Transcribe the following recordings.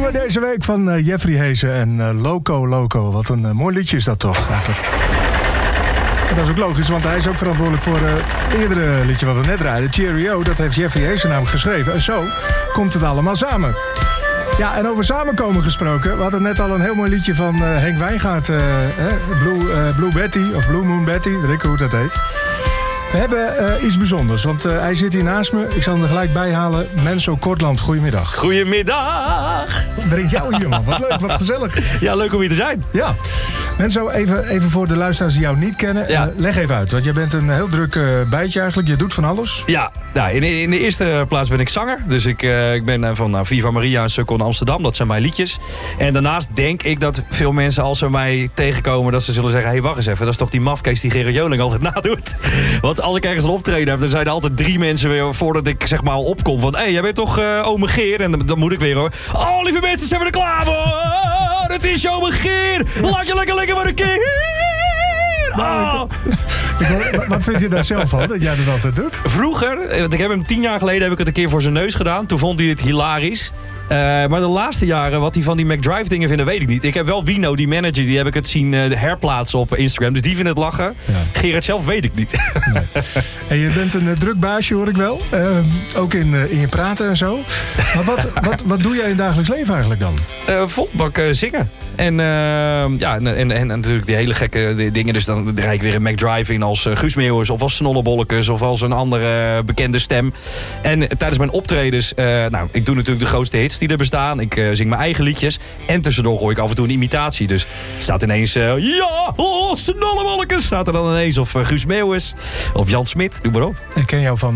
nieuwe deze week van Jeffrey Heesen en Loco Loco. Wat een mooi liedje is dat toch eigenlijk. En dat is ook logisch, want hij is ook verantwoordelijk voor het eerdere liedje wat we net draaiden. Cheerio, dat heeft Jeffrey Heesen namelijk geschreven. En zo komt het allemaal samen. Ja, en over samenkomen gesproken. We hadden net al een heel mooi liedje van Henk Wijngaard. Blue Betty, of Blue Moon Betty, weet ik hoe dat heet. We hebben iets bijzonders, want hij zit hier naast me. Ik zal hem er gelijk bij halen. Menzo Kortland, goedemiddag. Goedemiddag. Brengt jou hier, man. Wat leuk, wat gezellig. Ja, leuk om hier te zijn. Ja. Menzo, even voor de luisteraars die jou niet kennen. Ja. Leg even uit, want jij bent een heel druk bijtje eigenlijk. Je doet van alles. Ja, nou, in de eerste plaats ben ik zanger. Dus ik ben van Viva Maria en Sukkel in Amsterdam. Dat zijn mijn liedjes. En daarnaast denk ik dat veel mensen als ze mij tegenkomen... dat ze zullen zeggen, hé, wacht eens even. Dat is toch die mafkees die Gerard Joling altijd nadoet. Want als ik ergens een optreden heb... dan zijn er altijd 3 mensen weer voordat ik zeg maar al opkom. Van, hé, jij bent toch ome Geer? En dan moet ik weer hoor. Oh, lieve mensen, zijn we er klaar voor? Het is ome Geer. Laat je lekker voor een keer. Oh. Wat vind je daar zelf van, dat jij dat altijd doet? Vroeger, want ik heb hem 10 jaar geleden heb ik het een keer voor zijn neus gedaan. Toen vond hij het hilarisch. Maar de laatste jaren, wat hij van die McDrive dingen vindt, weet ik niet. Ik heb wel Wino, die manager, die heb ik het zien herplaatsen op Instagram. Dus die vindt het lachen. Ja. Gerard zelf weet ik niet. Nee. En je bent een druk baasje, hoor ik wel. Ook in je praten en zo. Maar wat doe jij in het dagelijks leven eigenlijk dan? Volbak zingen. En natuurlijk die hele gekke dingen. Dus dan rijd ik weer een McDrive in als Guus Meeuwis of als Snollebollekes of als een andere bekende stem. En tijdens mijn optredens, ik doe natuurlijk de grootste hits die er bestaan. Ik zing mijn eigen liedjes. En tussendoor gooi ik af en toe een imitatie. Dus staat ineens, Snollebollekes staat er dan ineens. Of Guus Meeuwis of Jan Smit, doe maar op. Ik ken jou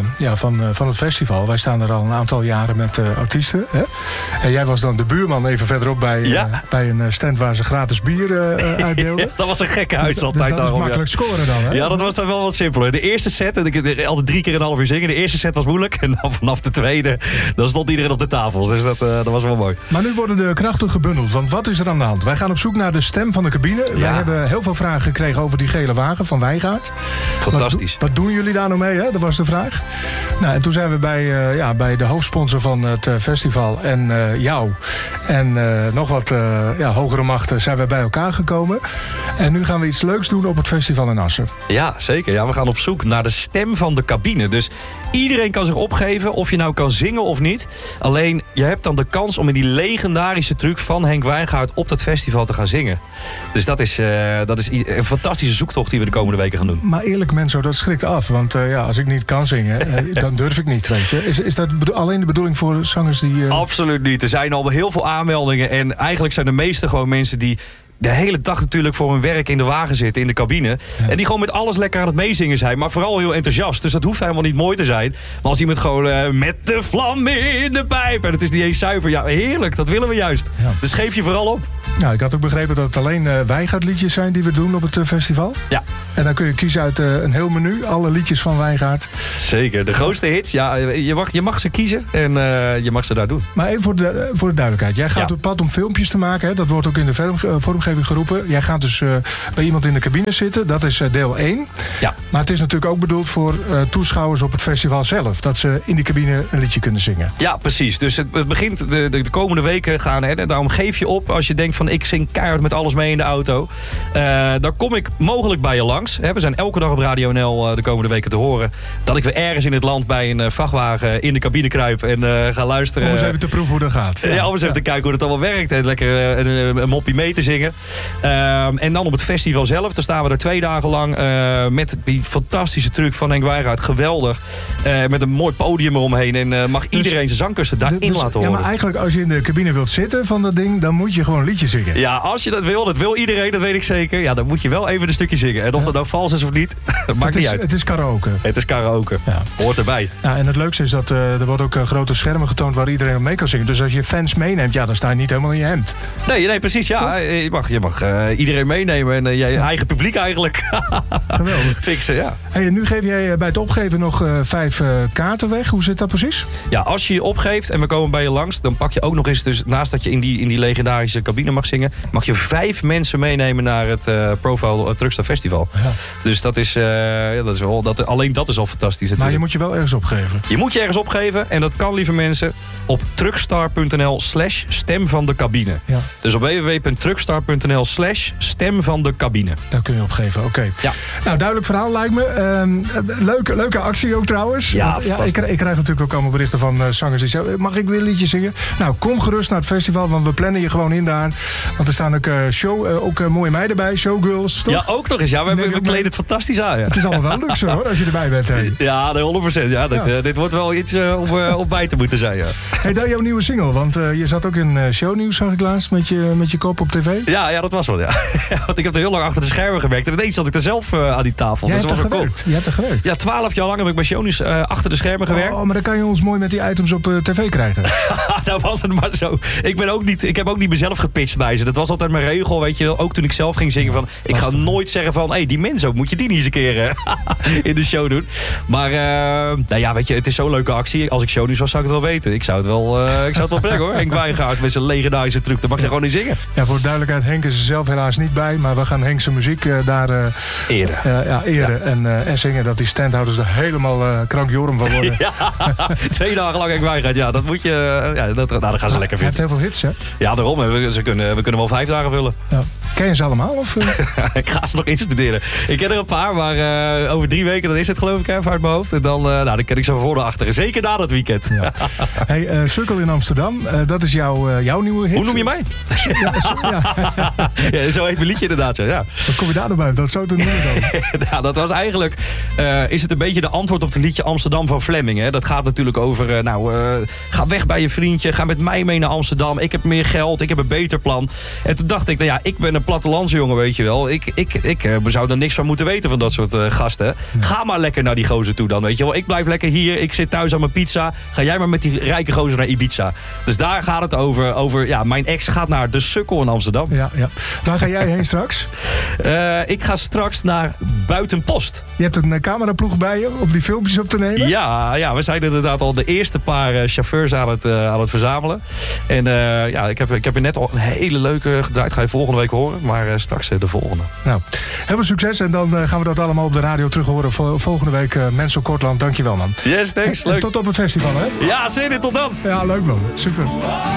van het festival. Wij staan er al een aantal jaren met artiesten. Hè? En jij was dan de buurman even verderop bij een stand waar ze gratis bier uitdeelden. Ja, dat was een gekke huis altijd. Dus dat is makkelijk scoren dan, hè? Ja, dat was dan wel wat simpeler. De eerste set, en ik altijd 3 keer een half uur zingen. De eerste set was moeilijk. En dan vanaf de tweede, dan stond iedereen op de tafels. Dus dat was wel mooi. Maar nu worden de krachten gebundeld. Want wat is er aan de hand? Wij gaan op zoek naar de stem van de cabine. Ja. Wij hebben heel veel vragen gekregen over die gele wagen van Wijngaard. Fantastisch. Wat doen jullie daar nou mee, hè? Dat was de vraag. Nou, en toen zijn we bij de hoofdsponsor van het festival en jou. En nog wat hogere machten zijn we bij elkaar gekomen. En nu gaan we iets leuks doen op het festival in Assen. Ja, zeker. Ja, we gaan op zoek naar de stem van de cabine. Dus iedereen kan zich opgeven of je nou kan zingen of niet. Alleen, je hebt dan de kans om in die legendarische truc van Henk Wijngaard op dat festival te gaan zingen. Dus dat is een fantastische zoektocht die we de komende weken gaan doen. Maar eerlijk, Menzo, dat schrikt af. Want als ik niet kan zingen, dan durf ik niet, weet je. Is dat alleen de bedoeling voor zangers die... Absoluut niet. Er zijn al heel veel aanmeldingen. En eigenlijk zijn de meeste gewoon mensen die de hele dag natuurlijk voor hun werk in de wagen zitten, in de cabine. Ja. En die gewoon met alles lekker aan het meezingen zijn. Maar vooral heel enthousiast. Dus dat hoeft helemaal niet mooi te zijn. Maar als iemand gewoon met de vlam in de pijp. En het is niet eens zuiver. Ja, heerlijk. Dat willen we juist. Ja. Dus geef je vooral op. Nou, ik had ook begrepen dat het alleen Wijngaard liedjes zijn die we doen op het festival. Ja. En dan kun je kiezen uit een heel menu. Alle liedjes van Wijngaard. Zeker. De grootste hits. Ja, je mag ze kiezen. En je mag ze daar doen. Maar even voor de duidelijkheid. Jij gaat op pad om filmpjes te maken. Hè? Dat wordt ook in de vormgeving geroepen. Jij gaat dus bij iemand in de cabine zitten. Dat is deel 1. Ja. Maar het is natuurlijk ook bedoeld voor toeschouwers op het festival zelf. Dat ze in die cabine een liedje kunnen zingen. Ja, precies. Dus het begint de komende weken gaan. Hè? Daarom geef je op als je denkt van ik zing keihard met alles mee in de auto. Dan kom ik mogelijk bij je langs. We zijn elke dag op Radio NL de komende weken te horen. Dat ik weer ergens in het land bij een vrachtwagen in de cabine kruip en ga luisteren. Om eens even te proeven hoe dat gaat. Ja, om eens even te kijken hoe het allemaal werkt. En lekker een moppie mee te zingen. En dan op het festival zelf. Daar staan we er 2 dagen lang met die fantastische truc van Henk Wijngaard. Geweldig. Met een mooi podium eromheen. En mag iedereen zijn zangkussen daarin laten horen. Ja, maar eigenlijk als je in de cabine wilt zitten van dat ding, dan moet je gewoon liedjes zingen. Ja, als je dat wil iedereen, dat weet ik zeker. Ja, dan moet je wel even een stukje zingen. En of dat nou vals is of niet, maakt niet uit. Het is karaoke. Het is karaoke. Ja. Hoort erbij. Ja, en het leukste is dat er wordt ook grote schermen getoond waar iedereen mee kan zingen. Dus als je fans meeneemt, dan sta je niet helemaal in je hemd. Nee, precies. Ja, je mag iedereen meenemen en je eigen publiek eigenlijk. Geweldig. Fixen, ja. Hey, en nu geef jij bij het opgeven nog 5 kaarten weg. Hoe zit dat precies? Ja, als je je opgeeft en we komen bij je langs, dan pak je ook nog eens, dus naast dat je in die legendarische cabine mag mag zingen, mag je 5 mensen meenemen naar het Profile Truckstar Festival. Ja. Dus dat is wel, alleen dat is al fantastisch natuurlijk. Maar je moet je wel ergens opgeven. Je moet je ergens opgeven en dat kan, lieve mensen, op truckstar.nl/stem van de cabine. Ja. Dus op www.truckstar.nl/stem van de cabine. Daar kun je opgeven, oké. Ja. Nou, duidelijk verhaal lijkt me. Leuke actie ook trouwens. Ja, ik krijg natuurlijk ook allemaal berichten van zangers die zeggen, mag ik weer een liedje zingen? Nou, kom gerust naar het festival, want we plannen je gewoon in daar. Want er staan ook mooie meiden bij, showgirls, toch? Ja, ook nog eens. Ja, we kleden het fantastisch aan. Ja. Het is allemaal wel luxe hoor, als je erbij bent. Hey. Ja, 100%. Ja, dit wordt wel iets om bij te moeten zijn. Ja. Hey, daar jouw nieuwe single, want je zat ook in shownieuws, zag ik laatst, met je kop op tv. Ja, dat was wel, ja. Want ik heb er heel lang achter de schermen gewerkt. En ineens zat ik er zelf aan die tafel. Je hebt er gewerkt? Ja, 12 jaar lang heb ik bij shownieuws achter de schermen gewerkt. Oh, maar dan kan je ons mooi met die items op tv krijgen. Nou was het maar zo. Ik heb ook niet mezelf gepitcht bij ze. Dat was altijd mijn regel, weet je. Ook toen ik zelf ging zingen van, ik ga nooit zeggen van, die mensen, moet je die niet eens een keer in de show doen. Maar, nou ja, weet je, het is zo'n leuke actie. Als ik shownieuws was, zou ik het wel weten. Ik zou het wel brengen hoor. Henk Wijngaard met zijn legendarische truc. Daar mag je gewoon niet zingen. Ja, voor de duidelijkheid, Henk is er zelf helaas niet bij. Maar we gaan Henk zijn muziek daar eren. Eren en zingen. Dat die standhouders er helemaal krankjorum van worden. Ja, 2 dagen lang Henk Wijngaard. Ja, dat moet je... dat gaan ze lekker vinden. Hij heeft heel veel hits, hè? Ja, daarom. We kunnen wel 5 dagen vullen. Ja. Ken je ze allemaal? Of? Ik ga ze nog instuderen. Ik ken er een paar, maar over 3 weken dan is het geloof ik even uit mijn hoofd. En dan ken ik ze van voor naar achteren. Zeker na dat weekend. Ja. Hey, Sukkel in Amsterdam, dat is jouw nieuwe hit. Hoe noem je mij? Ja, zo heet mijn liedje inderdaad. Ja. Wat kom je daar nou bij? Dat zo te noemen dan? Nou, dat was eigenlijk... is het een beetje de antwoord op het liedje Amsterdam van Fleming. Hè? Dat gaat natuurlijk over... ga weg bij je vriendje. Ga met mij mee naar Amsterdam. Ik heb meer geld. Ik heb een beter plan. En toen dacht ik, ik ben een plattelandsjongen, weet je wel. Ik zou er niks van moeten weten van dat soort gasten. Ga maar lekker naar die gozer toe dan, weet je wel. Ik blijf lekker hier. Ik zit thuis aan mijn pizza. Ga jij maar met die rijke gozer naar Ibiza. Dus daar gaat het over mijn ex gaat naar de Sukkel in Amsterdam. Ja. Waar ga jij heen straks? Ik ga straks naar Buitenpost. Je hebt een cameraploeg bij je om die filmpjes op te nemen? Ja, we zijn inderdaad al de eerste paar chauffeurs aan het verzamelen. En ik heb er net al een hele leuke gedraaid. Ga je volgende week horen, maar straks de volgende. Nou, heel veel succes en dan gaan we dat allemaal op de radio terug horen volgende week. Menso Kortland, dankjewel man. Yes, thanks. Leuk. Tot op het festival, hè? Ja, zin in, tot dan. Ja, leuk man. Super.